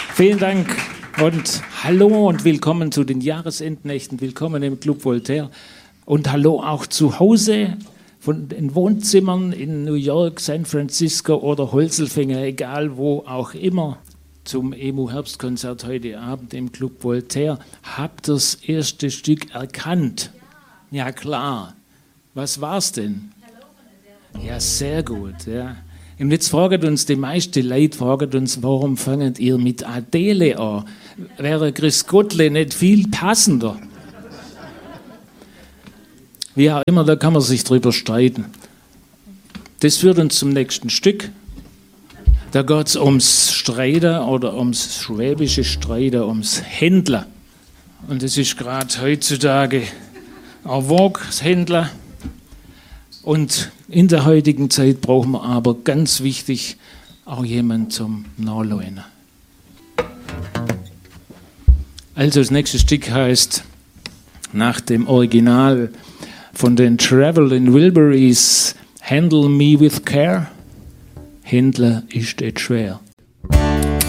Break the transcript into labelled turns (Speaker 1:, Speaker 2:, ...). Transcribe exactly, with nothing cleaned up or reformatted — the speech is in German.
Speaker 1: Vielen Dank und hallo und willkommen zu den Jahresendnächten. Willkommen im Club Voltaire und hallo auch zu Hause von den Wohnzimmern in New York, San Francisco oder Holzelfingen, egal wo auch immer. Zum E M U-Herbstkonzert heute Abend im Club Voltaire. Habt ihr das erste Stück erkannt? Ja, ja klar. Was war's denn? Ja, sehr gut. Ja. Und jetzt fragen uns die meisten Leute, fragen uns, warum fangt ihr mit Adele an? Wäre Chris Gottle nicht viel passender? Wie auch immer, da kann man sich drüber streiten. Das führt uns zum nächsten Stück. Da geht es ums Streiten oder ums schwäbische Streiten, ums Händler. Und das ist gerade heutzutage en vogue, das Händler. Und in der heutigen Zeit brauchen wir aber ganz wichtig auch jemanden zum Nachleunen. Also das nächste Stück heißt nach dem Original von den Traveling Wilburys Handle Me With Care. Händler ist nicht schwer.